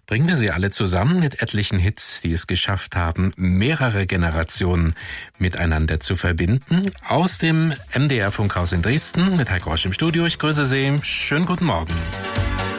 bringen wir sie alle zusammen mit etlichen Hits, die es geschafft haben, mehrere Generationen miteinander zu verbinden. Aus dem MDR Funkhaus in Dresden mit Herr Grosch im Studio. Ich grüße Sie. Schönen guten Morgen.